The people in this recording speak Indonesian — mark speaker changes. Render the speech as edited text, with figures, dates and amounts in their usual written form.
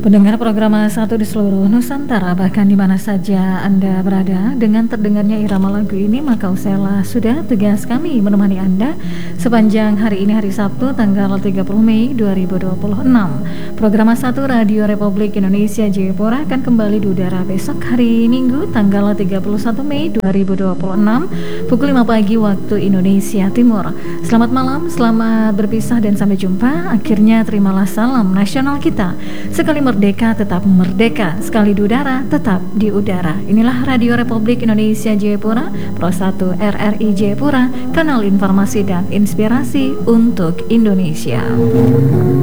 Speaker 1: Pendengar program satu di seluruh Nusantara, bahkan di mana saja Anda berada, dengan terdengarnya irama lagu ini, maka usailah sudah tugas kami menemani Anda sepanjang hari ini, hari Sabtu, tanggal 30 Mei 2026. Program 1 Radio Republik Indonesia Jayapura akan kembali di udara besok hari Minggu, tanggal 31 Mei 2026, pukul 5 pagi waktu Indonesia Timur. Selamat malam, selamat berpisah dan sampai jumpa. Akhirnya terimalah salam nasional kita. Sekali merdeka tetap merdeka, sekali di udara tetap di udara. Inilah Radio Republik Indonesia Jayapura, Pro 1 RRI Jayapura, kanal informasi dan inspirasi untuk Indonesia.